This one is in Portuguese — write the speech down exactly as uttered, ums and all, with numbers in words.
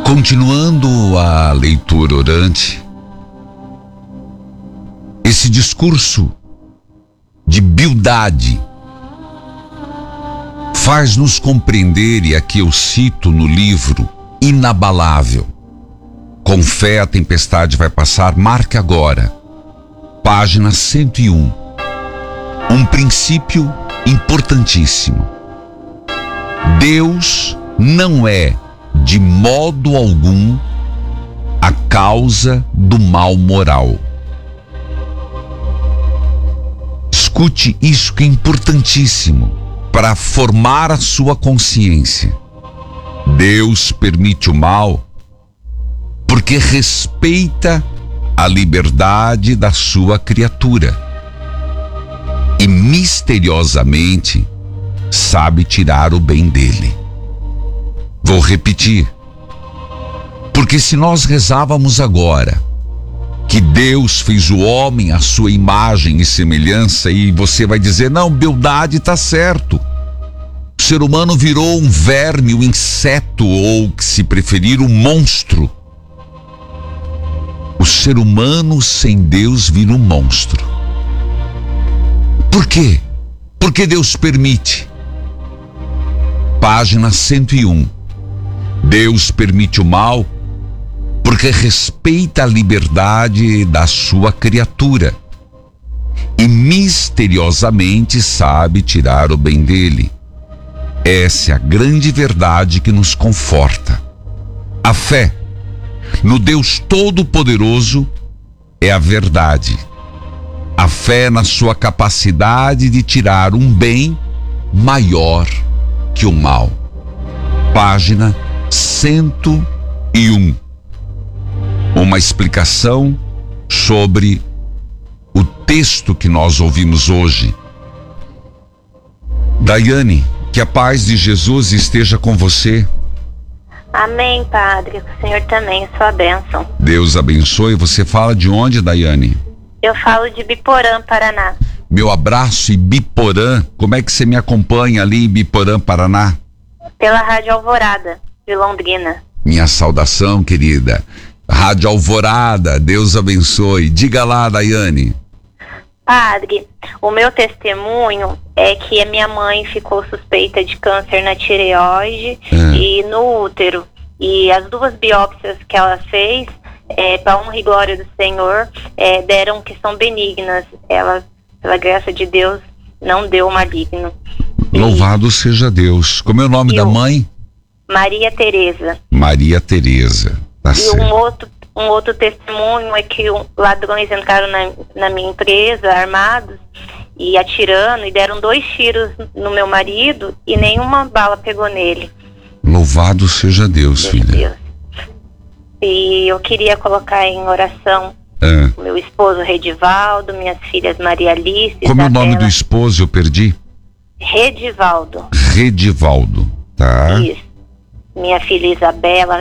Continuando a leitura orante, esse discurso de Bildade faz-nos compreender, e aqui eu cito no livro Inabalável: com fé a tempestade vai passar, marque agora, página cento e um, um princípio importantíssimo. Deus não é, de modo algum, a causa do mal moral. Escute isso, que é importantíssimo para formar a sua consciência. Deus permite o mal porque respeita a liberdade da sua criatura e misteriosamente sabe tirar o bem dele. Vou repetir, porque se nós rezávamos agora que Deus fez o homem à sua imagem e semelhança, e você vai dizer, não, Bildade está certo, o ser humano virou um verme, um inseto, ou, se preferir, um monstro. O ser humano sem Deus vira um monstro. Por quê? Porque Deus permite. Página cento e um. Deus permite o mal porque respeita a liberdade da sua criatura e misteriosamente sabe tirar o bem dele. Essa é a grande verdade que nos conforta. A fé no Deus Todo-Poderoso é a verdade. A fé na sua capacidade de tirar um bem maior que o mal. Página cento e um. Uma explicação sobre o texto que nós ouvimos hoje. Daiane, que a paz de Jesus esteja com você. Amém, Padre. O Senhor também, sua bênção. Deus abençoe. Você fala de onde, Daiane? Eu falo de Biporã, Paraná. Meu abraço em Biporã. Como é que você me acompanha ali em Biporã, Paraná? Pela Rádio Alvorada, de Londrina. Minha saudação, querida. Rádio Alvorada, Deus abençoe. Diga lá, Daiane. Padre, o meu testemunho é que a minha mãe ficou suspeita de câncer na tireoide é. e no útero. E as duas biópsias que ela fez, é, para honra e glória do Senhor, é, deram que são benignas. Ela, pela graça de Deus, não deu maligno. Louvado e, seja Deus. Como é o nome da mãe? Maria Tereza. Maria Tereza. Tá e certo. um outro, um outro testemunho é que ladrões entraram na, na minha empresa, armados, e atirando, e deram dois tiros no meu marido, e nenhuma bala pegou nele. Louvado seja Deus, Deus, filha. Deus. E eu queria colocar em oração é. o meu esposo Redivaldo, minhas filhas Maria Alice. Como é o nome Isabela. do esposo? Eu perdi. Redivaldo. Redivaldo, tá? Isso. Minha filha Isabela,